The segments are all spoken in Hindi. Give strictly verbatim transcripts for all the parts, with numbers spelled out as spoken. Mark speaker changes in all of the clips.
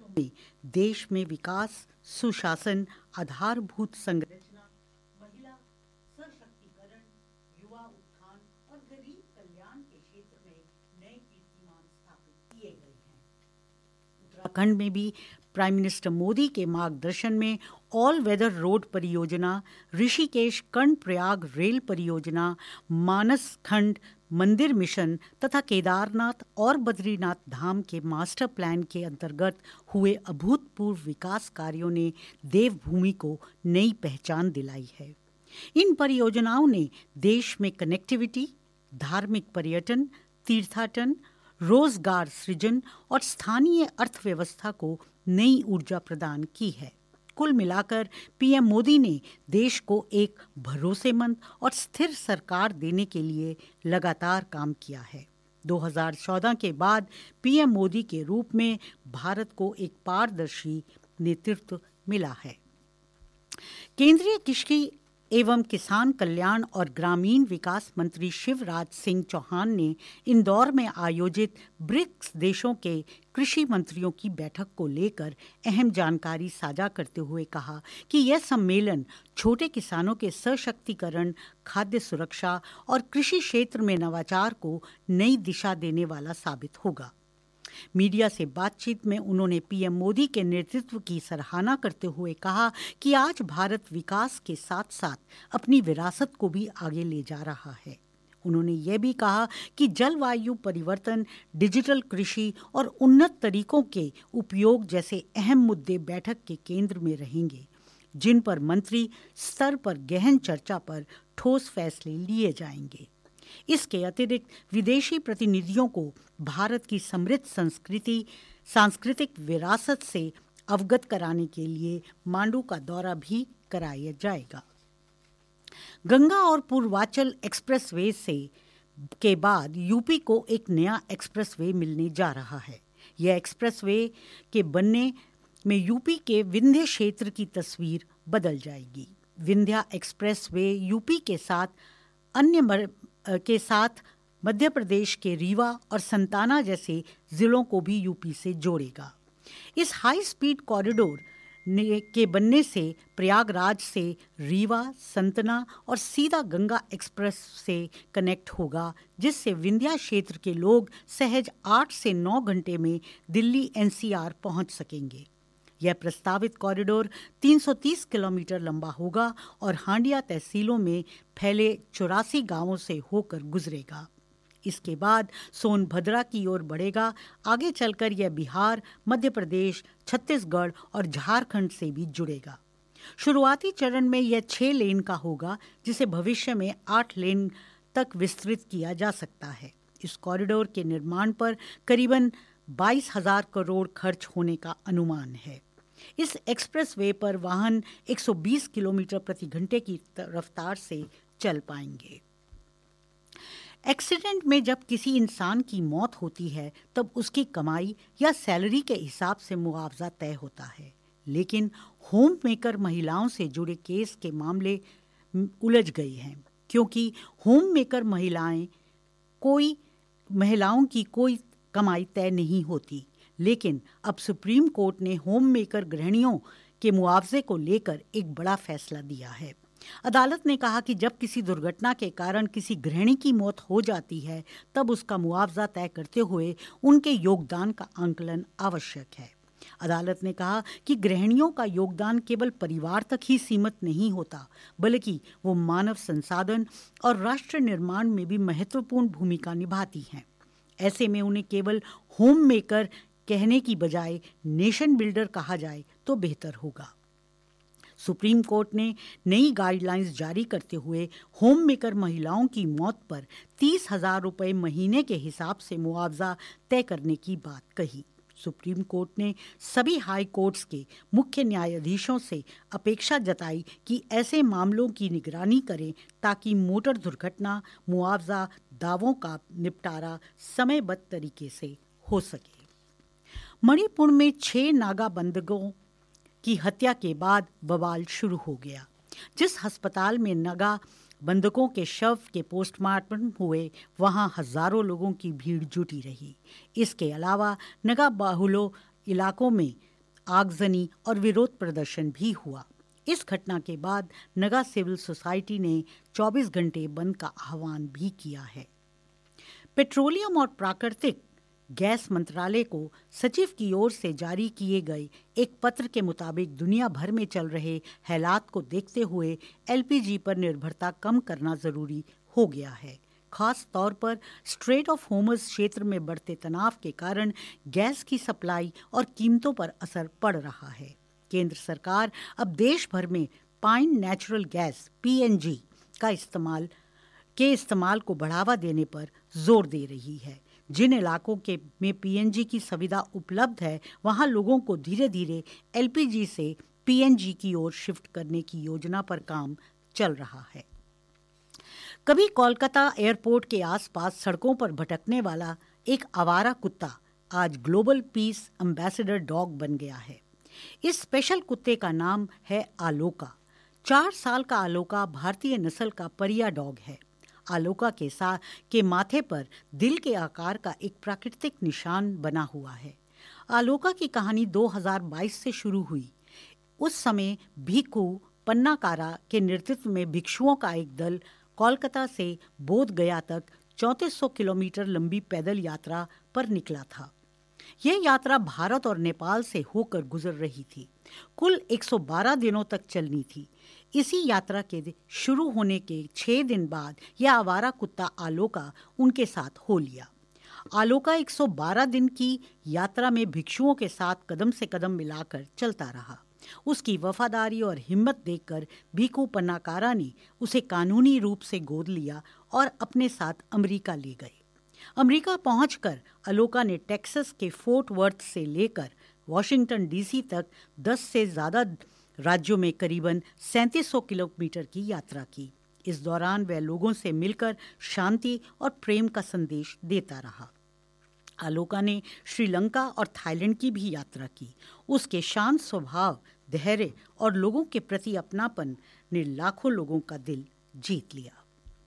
Speaker 1: वर्षों में देश में विकास, सुशासन, आधारभूत संरचना, महिला सशक्तिकरण, युवा उत्थान और गरीब कल्याण के क्षेत्र में नए कीर्तिमान स्थापित किए गए हैं। उत्तराखंड में भी प्राइम मिनिस्टर मोदी के मार्गदर्शन में ऑल वेदर रोड परियोजना, ऋषिकेश कर्णप्रयाग रेल परियोजना, मानस खंड मंदिर मिशन तथा केदारनाथ और बद्रीनाथ धाम के मास्टर प्लान के अंतर्गत हुए अभूतपूर्व विकास कार्यों ने देवभूमि को नई पहचान दिलाई है। इन परियोजनाओं ने देश में कनेक्टिविटी, धार्मिक पर्यटन, तीर्थाटन, रोजगार सृजन और स्थानीय अर्थव्यवस्था को नई ऊर्जा प्रदान की है। कुल मिलाकर पीएम मोदी ने देश को एक भरोसेमंद और स्थिर सरकार देने के लिए लगातार काम किया है। दो हज़ार चौदह के बाद पीएम मोदी के रूप में भारत को एक पारदर्शी नेतृत्व मिला है। केंद्रीय कृषि एवं किसान कल्याण और ग्रामीण विकास मंत्री शिवराज सिंह चौहान ने इंदौर में आयोजित ब्रिक्स देशों के कृषि मंत्रियों की बैठक को लेकर अहम जानकारी साझा करते हुए कहा कि यह सम्मेलन छोटे किसानों के सशक्तिकरण, खाद्य सुरक्षा और कृषि क्षेत्र में नवाचार को नई दिशा देने वाला साबित होगा। मीडिया से बातचीत में उन्होंने पीएम मोदी के नेतृत्व की सराहना करते हुए कहा कि आज भारत विकास के साथ साथ अपनी विरासत को भी आगे ले जा रहा है। उन्होंने यह भी कहा कि जलवायु परिवर्तन, डिजिटल कृषि और उन्नत तरीकों के उपयोग जैसे अहम मुद्दे बैठक के केंद्र में रहेंगे, जिन पर मंत्री स्तर पर गहन चर्चा पर ठोस फैसले लिए जाएंगे। इसके अतिरिक्त विदेशी प्रतिनिधियों को भारत की समृद्ध संस्कृति सांस्कृतिक विरासत से अवगत कराने के लिए मांडू का दौरा भी कराया जाएगा। गंगा और पूर्वांचल एक्सप्रेसवे से के बाद यूपी को एक नया एक्सप्रेसवे मिलने जा रहा है। यह एक्सप्रेसवे के बनने में यूपी के विंध्य क्षेत्र की तस्वीर बदल जाएगी। विंध्या एक्सप्रेसवे यूपी के साथ अन्य के साथ मध्य प्रदेश के रीवा और संताना जैसे जिलों को भी यूपी से जोड़ेगा। इस हाई स्पीड कॉरिडोर के बनने से प्रयागराज से रीवा, संतना और सीधा गंगा एक्सप्रेस से कनेक्ट होगा, जिससे विंध्या क्षेत्र के लोग सहज आठ से नौ घंटे में दिल्ली एनसीआर पहुंच सकेंगे। यह प्रस्तावित कॉरिडोर तीन सौ तीस किलोमीटर लंबा होगा और हांडिया तहसीलों में फैले चौरासी गांवों से होकर गुजरेगा। इसके बाद सोनभद्रा की ओर बढ़ेगा। आगे चलकर यह बिहार, मध्य प्रदेश, छत्तीसगढ़ और झारखंड से भी जुड़ेगा। शुरुआती चरण में यह छह लेन का होगा, जिसे भविष्य में आठ लेन तक विस्तृत किया जा सकता है। इस कॉरिडोर के निर्माण पर करीबन बाईस हजार करोड़ खर्च होने का अनुमान है। इस एक्सप्रेसवे पर वाहन एक सौ बीस किलोमीटर प्रति घंटे की रफ्तार से चल पाएंगे। एक्सीडेंट में जब किसी इंसान की मौत होती है तब उसकी कमाई या सैलरी के हिसाब से मुआवजा तय होता है, लेकिन होम मेकर महिलाओं से जुड़े केस के मामले उलझ गए हैं, क्योंकि होम मेकर महिलाएं कोई महिलाओं की कोई कमाई तय नहीं होती। लेकिन अब सुप्रीम कोर्ट ने होम मेकर गृहिणियों के मुआवजे को लेकर एक बड़ा फैसला दिया है। अदालत ने कहा कि जब किसी दुर्घटना के कारण किसी गृहिणी की मौत हो जाती है, तब उसका मुआवजा तय करते हुए उनके योगदान का आंकलन आवश्यक है। अदालत ने कहा कि गृहिणियों का योगदान केवल परिवार तक ही सीमित नहीं होता, बल्कि वो मानव संसाधन और राष्ट्र निर्माण में भी महत्वपूर्ण भूमिका निभाती हैं। ऐसे में उन्हें केवल होम मेकर कहने की बजाय नेशन बिल्डर कहा जाए तो बेहतर होगा। सुप्रीम कोर्ट ने नई गाइडलाइंस जारी करते हुए होम मेकर महिलाओं की मौत पर तीस हजार रुपये महीने के हिसाब से मुआवजा तय करने की बात कही। सुप्रीम कोर्ट ने सभी हाई कोर्ट्स के मुख्य न्यायाधीशों से अपेक्षा जताई कि ऐसे मामलों की निगरानी करें ताकि मोटर दुर्घटना मुआवजा दावों का निपटारा समयबद्ध तरीके से हो सके। मणिपुर में छह नागा बंधकों की हत्या के बाद बवाल शुरू हो गया। जिस अस्पताल में नागा बंधकों के शव के पोस्टमार्टम हुए, वहां हजारों लोगों की भीड़ जुटी रही। इसके अलावा नागा बाहुल्य इलाकों में आगजनी और विरोध प्रदर्शन भी हुआ। इस घटना के बाद नगा सिविल सोसाइटी ने चौबीस घंटे बंद का आह्वान भी किया है। पेट्रोलियम और प्राकृतिक गैस मंत्रालय को सचिव की ओर से जारी किए गए एक पत्र के मुताबिक दुनिया भर में चल रहे हालात को देखते हुए एलपीजी पर निर्भरता कम करना जरूरी हो गया है। खास तौर पर स्ट्रेट ऑफ होर्मुज क्षेत्र में बढ़ते तनाव के कारण गैस की सप्लाई और कीमतों पर असर पड़ रहा है। केंद्र सरकार अब देश भर में पाइन नेचुरल गैस पीएनजी का इस्तेमाल के इस्तेमाल को बढ़ावा देने पर जोर दे रही है। जिन इलाकों के में पीएनजी की सुविधा उपलब्ध है, वहां लोगों को धीरे धीरे एलपीजी से पीएनजी की ओर शिफ्ट करने की योजना पर काम चल रहा है। कभी कोलकाता एयरपोर्ट के आसपास सड़कों पर भटकने वाला एक आवारा कुत्ता आज ग्लोबल पीस एम्बेसडर डॉग बन गया है। इस स्पेशल कुत्ते का नाम है आलोका। चार साल का आलोका भारतीय नस्ल का परिया डॉग है। आलोका के साथ के माथे पर दिल के आकार का एक प्राकृतिक निशान बना हुआ है। आलोका की कहानी दो हज़ार बाईस से शुरू हुई। उस समय भिक्खु पन्नाकारा के नेतृत्व में भिक्षुओं का एक दल कोलकाता से बोध गया तक चौंतीस सौ किलोमीटर लंबी पैदल यात्रा पर निकला था। यह यात्रा भारत और नेपाल से होकर गुजर रही थी। कुल एक सौ बारह दिनों तक चलनी थी। इसी यात्रा के शुरू होने के छह दिन बाद यह आवारा कुत्ता आलोका उनके साथ हो लिया। आलोका एक सौ बारह दिन की यात्रा में भिक्षुओं के साथ कदम से कदम मिलाकर चलता रहा। उसकी वफादारी और हिम्मत देखकर भिक्खु पन्नाकारा ने उसे कानूनी रूप से गोद लिया और अपने साथ अमेरिका ले गए। अमेरिका पहुंचकर आलोका ने टेक्सास के फोर्ट वर्थ से लेकर वॉशिंगटन डीसी तक दस से ज़्यादा राज्यों में करीबन सैंतीस सौ किलोमीटर की यात्रा की। इस दौरान वह लोगों से मिलकर शांति और प्रेम का संदेश देता रहा। आलोका ने श्रीलंका और थाईलैंड की भी यात्रा की। उसके शांत स्वभाव, धैर्य और लोगों के प्रति अपनापन ने लाखों लोगों का दिल जीत लिया।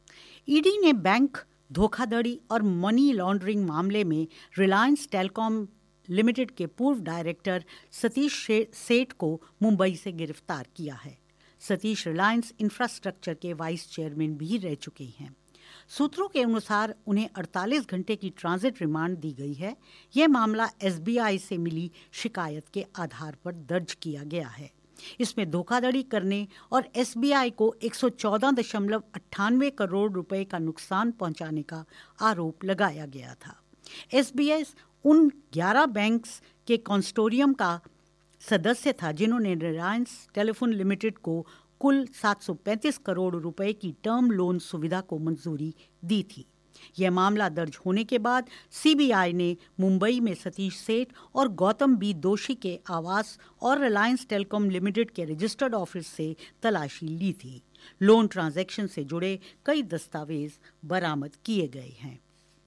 Speaker 1: ईडी ने बैंक धोखाधड़ी और मनी लॉन्ड्रिंग मामले में रिलायंस टेलीकॉम लिमिटेड के पूर्व डायरेक्टर सतीश सेठ को मुंबई से गिरफ्तार किया है। सतीश रिलायंस इंफ्रास्ट्रक्चर के वाइस चेयरमैन भी रह चुके हैं। सूत्रों के अनुसार उन्हें अड़तालीस घंटे की ट्रांजिट रिमांड दी गई है। यह मामला एसबीआई से मिली शिकायत के आधार पर दर्ज किया गया है। इसमें धोखाधड़ी करने और एसबीआई को एक सौ चौदह दशमलव अट्ठानवे करोड़ रुपए का नुकसान पहुंचाने का आरोप लगाया गया था। एसबीआई उन ग्यारह बैंक्स के कंसोर्टियम का सदस्य था जिन्होंने रिलायंस टेलीफोन लिमिटेड को कुल सात सौ पैंतीस करोड़ रुपए की टर्म लोन सुविधा को मंजूरी दी थी। यह मामला दर्ज होने के बाद सीबीआई ने मुंबई में सतीश सेठ और गौतम बी दोषी के आवास और रिलायंस टेलीकॉम लिमिटेड के रजिस्टर्ड ऑफिस से तलाशी ली थी। लोन ट्रांजैक्शन से जुड़े कई दस्तावेज बरामद किए गए हैं।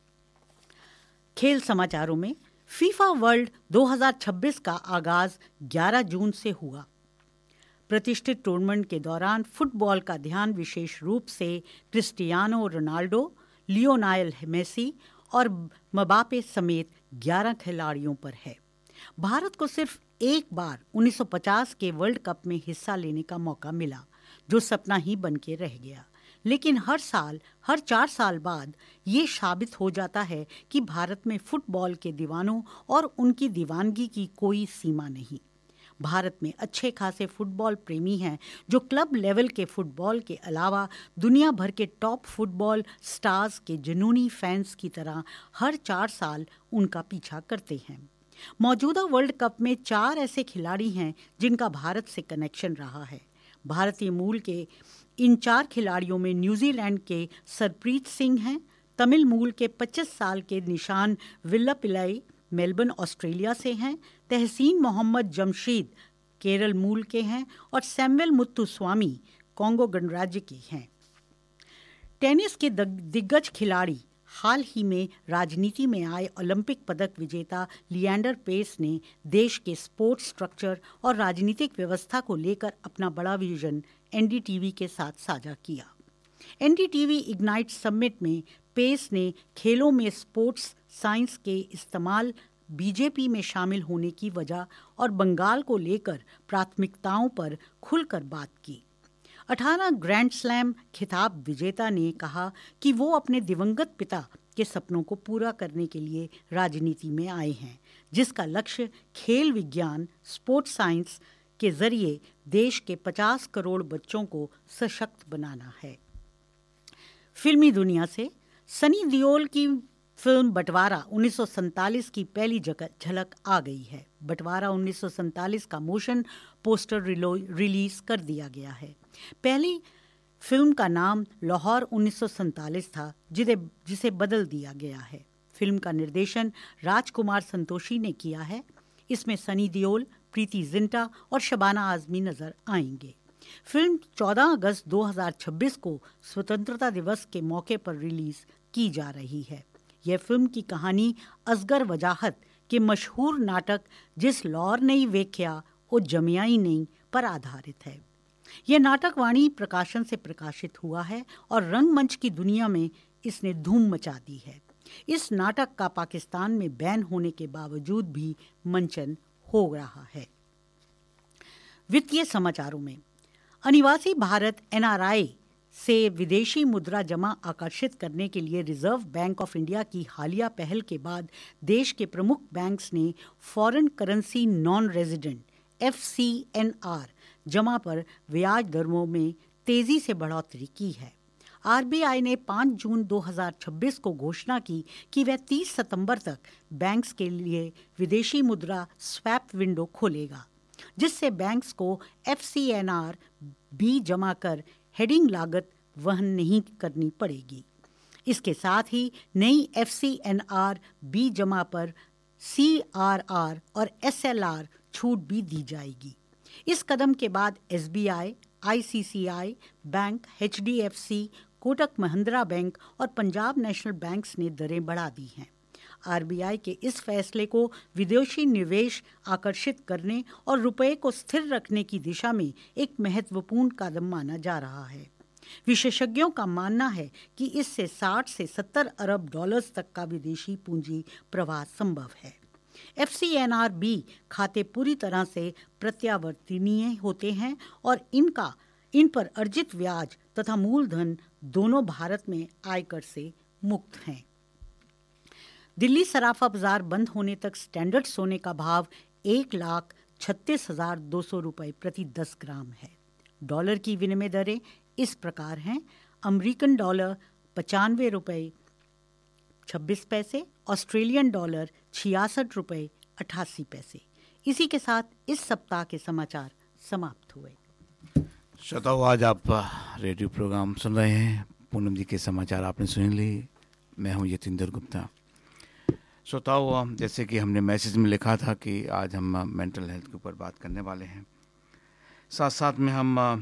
Speaker 1: खेल समाचारों में फीफा वर्ल्ड दो हज़ार छब्बीस का आगाज ग्यारह जून से हुआ। प्रतिष्ठित टूर्नामेंट के दौरान फुटबॉल का ध्यान विशेष रूप से क्रिस्टियानो रोनाल्डो, लियोनेल मेसी और मबापे समेत ग्यारह खिलाड़ियों पर है। भारत को सिर्फ एक बार उन्नीस सौ पचास के वर्ल्ड कप में हिस्सा लेने का मौका मिला, जो सपना ही बन के रह गया। लेकिन हर साल हर चार साल बाद ये साबित हो जाता है कि भारत में फुटबॉल के दीवानों और उनकी दीवानगी की कोई सीमा नहीं। भारत में अच्छे खासे फुटबॉल प्रेमी हैं जो क्लब लेवल के फुटबॉल के अलावा दुनिया भर के टॉप फुटबॉल स्टार्स के जुनूनी फैंस की तरह हर चार साल उनका पीछा करते हैं। मौजूदा वर्ल्ड कप में चार ऐसे खिलाड़ी हैं जिनका भारत से कनेक्शन रहा है। भारतीय मूल के इन चार खिलाड़ियों में न्यूजीलैंड के सरप्रीत सिंह हैं, तमिल मूल के पच्चीस साल के निशान विल्लापिल्लाई मेलबर्न ऑस्ट्रेलिया से हैं, तहसीन मोहम्मद जमशीद केरल मूल के हैं और सैमुअल मुत्तुस्वामी कांगो गणराज्य के हैं। टेनिस के दिग्गज खिलाड़ी हाल ही में राजनीति में आए ओलंपिक पदक विजेता लिएंडर पेस ने देश के स्पोर्ट्स स्ट्रक्चर और राजनीतिक व्यवस्था को लेकर अपना बड़ा विजन एनडीटीवी के साथ साझा किया। एनडीटीवी इग्नाइट समिट में पेस ने खेलों में स्पोर्ट्स साइंस के इस्तेमाल बीजेपी में शामिल होने की वजह और बंगाल को लेकर प्राथमिकताओं पर खुलकर बात की। अठारह ग्रैंड स्लैम खिताब विजेता ने कहा कि वो अपने दिवंगत पिता के सपनों को पूरा करने के लिए राजनीति में आए हैं, जिसका लक्ष्य खेल विज्ञान स्पोर्ट्स साइंस के जरिए देश के पचास करोड़ बच्चों को सशक्त बनाना है। फिल्मी दुनिया से सनी देओल की फिल्म बंटवारा उन्नीस सौ सैंतालीस की पहली झलक आ गई है। बंटवारा उन्नीस सौ सैंतालीस का मोशन पोस्टर रिलीज कर दिया गया है। पहली फिल्म का नाम लाहौर उन्नीस सौ सैंतालीस था, जिसे जिसे बदल दिया गया है। फिल्म का निर्देशन राजकुमार संतोषी ने किया है। इसमें सनी देओल, प्रीति जिंटा और शबाना आजमी नजर आएंगे। फिल्म चौदह अगस्त दो हज़ार छब्बीस को स्वतंत्रता दिवस के मौके पर रिलीज की जा रही है। यह फिल्म की कहानी असगर वजाहत के मशहूर नाटक जिस लौर नहीं वेख्या वो जमिया ही नहीं पर आधारित है। यह नाटक वाणी प्रकाशन से प्रकाशित हुआ है और रंगमंच की दुनिया में इसने धूम मचा दी है। इस नाटक का पाकिस्तान में बैन होने के बावजूद भी मंचन हो रहा है। वित्तीय समाचारों में अनिवासी भारत एन आर आई से विदेशी मुद्रा जमा आकर्षित करने के लिए रिजर्व बैंक ऑफ इंडिया की हालिया पहल के बाद देश के प्रमुख बैंक्स ने foreign currency non resident F C N R जमा पर ब्याज दरों में तेजी से बढ़ोतरी की है। आर बी आई ने पाँच जून दो हज़ार छब्बीस को घोषणा की कि वह तीस सितंबर तक बैंक्स के लिए विदेशी मुद्रा स्वैप विंडो खोलेगा, जिससे बैंक्स को F C N R B जमा कर हेडिंग लागत वहन नहीं करनी पड़ेगी। इसके साथ ही नई F C N R B जमा पर सी आर आर और एस एल आर छूट भी दी जाएगी। इस कदम के बाद S B I, I C C I bank, H D F C, Kotak Mahindra bank और पंजाब नेशनल बैंक्स ने दरें बढ़ा दी हैं। आर बी आई के इस फैसले को विदेशी निवेश आकर्षित करने और रुपए को स्थिर रखने की दिशा में एक महत्वपूर्ण कदम माना जा रहा है। विशेषज्ञों का मानना है कि इससे साठ से सत्तर अरब डॉलर्स तक का विदेशी पूंजी प्रवाह संभव है। F C N R B खाते पूरी तरह से प्रत्यावर्तनीय होते हैं और इनका इन पर अर्जित ब्याज तथा मूलधन दोनों भारत में आयकर से मुक्त हैं। दिल्ली सराफा बाजार बंद होने तक स्टैंडर्ड सोने का भाव एक लाख छत्तीस हजार दो सौ रुपये प्रति दस ग्राम है। डॉलर की विनिमय दरें इस प्रकार हैं: अमेरिकन डॉलर पचानवे रुपये छब्बीस पैसे, ऑस्ट्रेलियन डॉलर छियासठ रुपये अट्ठासी पैसे। इसी के साथ इस सप्ताह के समाचार समाप्त हुए।
Speaker 2: श्रोताओं, आज आप रेडियो प्रोग्राम सुन रहे हैं। पूनम जी के समाचार आपने सुन लिए। मैं हूं यतीन्द्र गुप्ता। श्रोताओं, जैसे कि हमने मैसेज में लिखा था कि आज हम मेंटल हेल्थ के ऊपर बात करने वाले हैं, साथ साथ में हम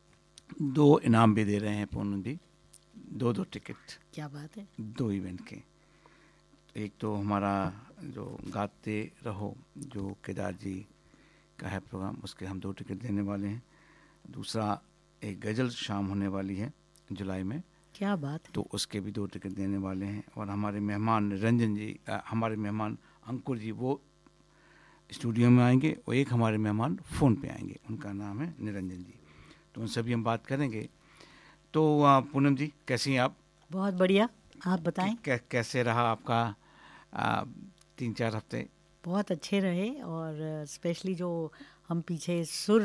Speaker 2: दो इनाम भी दे रहे हैं पूनम जी, दो दो टिकट।
Speaker 1: क्या बात है। दो
Speaker 2: इवेंट के, एक तो हमारा जो गाते रहो जो केदार जी का है प्रोग्राम, उसके हम दो टिकट देने वाले हैं। दूसरा एक गज़ल शाम होने वाली है जुलाई में।
Speaker 1: क्या बात है।
Speaker 2: तो उसके भी दो टिकट देने वाले हैं। और हमारे मेहमान रंजन जी, आ, हमारे मेहमान अंकुर जी, वो स्टूडियो में आएंगे और एक हमारे मेहमान फ़ोन पे आएंगे, उनका नाम है निरंजन जी। तो उन सभी हम बात करेंगे। तो पूनम जी, कैसी हैं आप?
Speaker 1: बहुत बढ़िया, आप बताएं।
Speaker 2: कै, कैसे रहा आपका आ, तीन चार हफ्ते?
Speaker 1: बहुत अच्छे रहे, और स्पेशली जो हम पीछे सुर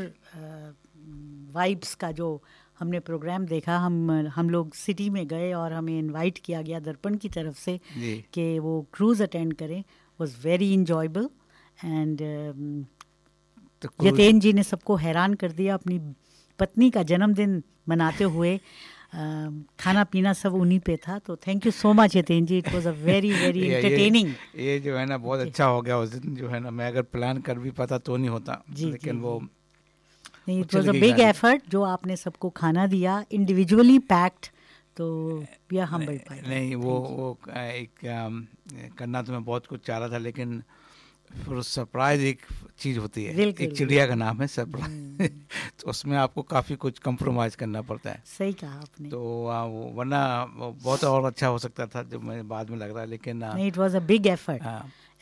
Speaker 1: वाइब्स का जो हमने प्रोग्राम देखा, हम हम लोग सिटी में गए और हमें इनवाइट किया गया दर्पण की तरफ से कि वो क्रूज़ अटेंड करें। वाज वेरी इंजॉयबल एंड यतेन जी ने सबको हैरान कर दिया अपनी पत्नी का जन्मदिन मनाते हुए। Uh, खाना पीना सब उन्हीं पे था। तो thank you so much यतेन ji, it was a very very entertaining.
Speaker 2: ये जो है ना बहुत अच्छा हो गया उस दिन, जो है ना मैं अगर प्लान कर भी पाता तो नहीं होता,
Speaker 1: जी,
Speaker 2: लेकिन
Speaker 1: जी,
Speaker 2: वो
Speaker 1: नहीं, it was a big effort जो आपने सबको खाना दिया, इंडिविजुअली पैक्ड। तो we are humbled by that.
Speaker 2: नहीं, वो वो एक करना तो मैं बहुत कुछ चाह रहा था, लेकिन फिर सरप्राइज एक चीज़ होती है, एक चिड़िया का नाम है सरप्राइज। तो उसमें आपको काफ़ी कुछ कंप्रोमाइज़ करना पड़ता है।
Speaker 1: सही कहा आपने।
Speaker 2: तो वो वरना बहुत और अच्छा हो सकता था, जो मैं बाद में लग रहा है, लेकिन
Speaker 1: it was a big effort.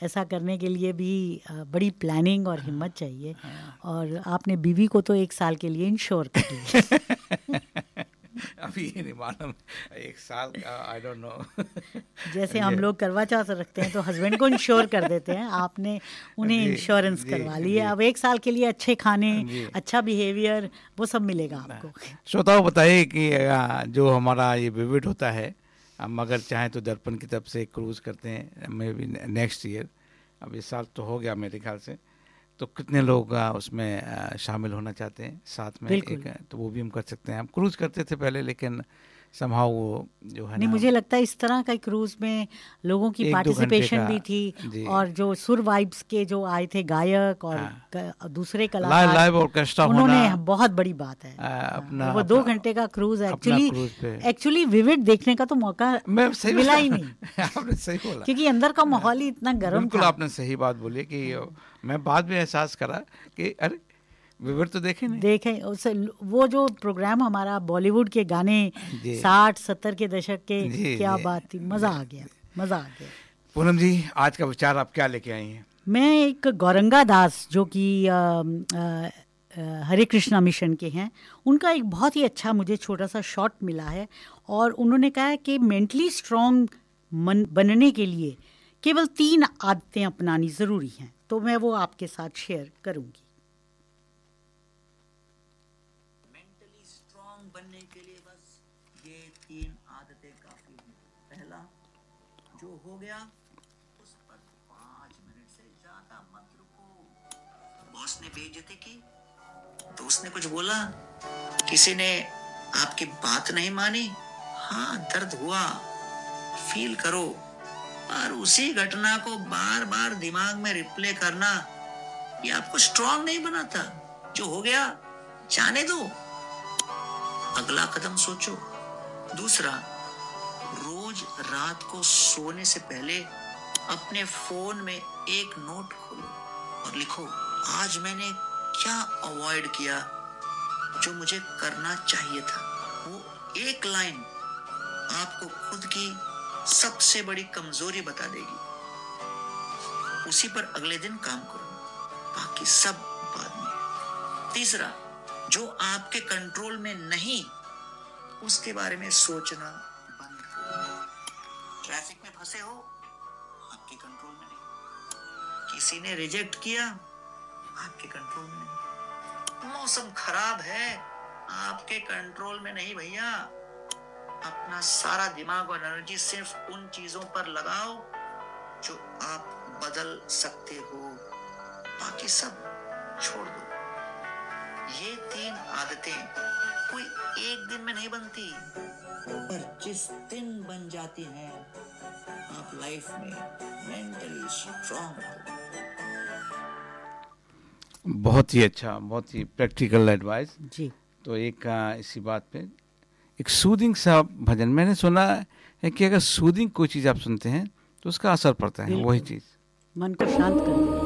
Speaker 1: ऐसा करने के लिए भी अ, बड़ी प्लानिंग और हिम्मत चाहिए। और आपने बीवी को तो एक साल के लिए इंश्योर कर लिया।
Speaker 2: अभी ये नहीं मालूम एक साल का, आई डोंट नो।
Speaker 1: जैसे हम लोग करवा चौथ रखते हैं तो हस्बैंड को इंश्योर कर देते हैं, आपने उन्हें
Speaker 2: जी,
Speaker 1: इंश्योरेंस
Speaker 2: जी,
Speaker 1: करवा
Speaker 2: जी।
Speaker 1: लिया। अब एक साल के लिए अच्छे खाने,
Speaker 2: जी।
Speaker 1: अच्छा बिहेवियर, वो सब मिलेगा आपको।
Speaker 2: श्रोताओं बताइए कि आ, जो हमारा ये विविध होता है, हम अगर चाहें तो दर्पण की तरफ से क्रूज करते हैं मे बी नेक्स्ट ईयर। अब इस साल तो हो गया मेरे ख्याल से, तो कितने लोग आ, उसमें आ, शामिल होना चाहते हैं साथ में
Speaker 1: बिल्कुल।
Speaker 2: एक, तो वो भी हम कर सकते हैं। हम क्रूज करते थे पहले, लेकिन समहाउ वो जो है
Speaker 1: नहीं,
Speaker 2: ना,
Speaker 1: मुझे लगता है इस तरह का क्रूज में लोगों की
Speaker 2: एक दो घंटे
Speaker 1: पार्टिसिपेशन
Speaker 2: का,
Speaker 1: भी
Speaker 2: जी।
Speaker 1: थी, और जो सुर वाइब्स के जो आए थे गायक और
Speaker 2: हाँ।
Speaker 1: क, दूसरे
Speaker 2: लाइव
Speaker 1: कलाकार,
Speaker 2: लाइव ऑर्केस्ट्रा
Speaker 1: उन्होंने
Speaker 2: होना,
Speaker 1: बहुत बड़ी बात है।
Speaker 2: आ,
Speaker 1: हाँ,
Speaker 2: अपना
Speaker 1: वो दो
Speaker 2: अपना-
Speaker 1: घंटे का क्रूज
Speaker 2: अपना
Speaker 1: एक्चुअली
Speaker 2: क्रूज पे
Speaker 1: एक्चुअली विविड देखने का तो मौका
Speaker 2: मैं सही
Speaker 1: मिला
Speaker 2: बोला।
Speaker 1: ही नहीं,
Speaker 2: आपने सही बोला,
Speaker 1: क्योंकि अंदर का माहौल ही इतना गर्म
Speaker 2: बिल्कुल
Speaker 1: था।
Speaker 2: आपने सही बात बोली कि मैं बाद में एहसास करा कि अरे विवर तो देखे नहीं।
Speaker 1: देखें उसे, वो जो प्रोग्राम हमारा बॉलीवुड के गाने
Speaker 2: जी।
Speaker 1: साठ सत्तर के दशक के,
Speaker 2: जी,
Speaker 1: क्या
Speaker 2: जी।
Speaker 1: बात थी, मजा आ गया, मजा आ गया।
Speaker 2: पूनम जी, आज का विचार आप क्या लेके आई हैं?
Speaker 1: मैं एक गौरंगा दास जो कि अ, अ, अ, हरे कृष्णा मिशन के हैं, उनका एक बहुत ही अच्छा मुझे छोटा सा शॉट मिला है, और उन्होंने कहा है कि मेंटली स्ट्रांग बनने के लिए केवल तीन आदतें अपनानी ज़रूरी हैं। तो मैं वो आपके साथ शेयर करूंगी।
Speaker 3: मेंटली स्ट्रांग बनने के लिए बस ये तीन आदतें काफी हैं। पहला, जो हो गया उस पर पाँच मिनट से ज्यादा मत रुको। बॉस ने बेइज्जती की तो उसने कुछ बोला, किसी ने आपकी बात नहीं मानी, हाँ दर्द हुआ, फील करो, और उसी घटना को बार बार दिमाग में रिप्ले करना ये आपको स्ट्रांग नहीं बनाता। जो हो गया जाने दो, अगला कदम सोचो। दूसरा, रोज रात को सोने से पहले अपने फोन में एक नोट खोलो और लिखो, आज मैंने क्या अवॉइड किया जो मुझे करना चाहिए था। वो एक लाइन आपको खुद की सबसे बड़ी कमजोरी बता देगी। उसी पर अगले दिन काम करो, बाकी सब बाद में। तीसरा, जो आपके कंट्रोल में नहीं उसके बारे में सोचना बंद करो। ट्रैफिक में फंसे हो, आपके कंट्रोल में नहीं। किसी ने रिजेक्ट किया, आपके कंट्रोल में नहीं। मौसम खराब है, आपके कंट्रोल में नहीं भैया। अपना सारा दिमाग और एनर्जी सिर्फ उन चीजों पर लगाओ जो आप बदल सकते हो, बाकी सब छोड़ दो। ये तीन आदतें कोई एक दिन में नहीं बनती, पर जिस दिन बन जाती हैं आप लाइफ में मेंटली स्ट्रांग हो।
Speaker 2: बहुत ही अच्छा, बहुत ही प्रैक्टिकल एडवाइस।
Speaker 1: जी।
Speaker 2: तो एक आ, इसी बात पे एक सूदिंग सा भजन मैंने सुना है कि अगर सूदिंग कोई चीज़ आप सुनते हैं तो उसका असर पड़ता है,
Speaker 1: बिल्कुल।
Speaker 2: वही चीज़
Speaker 1: मन को शांत कर दे।